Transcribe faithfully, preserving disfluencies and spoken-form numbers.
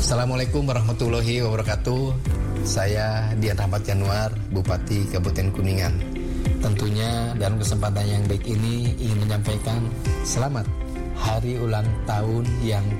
Assalamualaikum warahmatullahi wabarakatuh. Saya Dian Rahmat Januar, Bupati Kabupaten Kuningan. Tentunya dalam kesempatan yang baik ini ingin menyampaikan selamat hari ulang tahun yang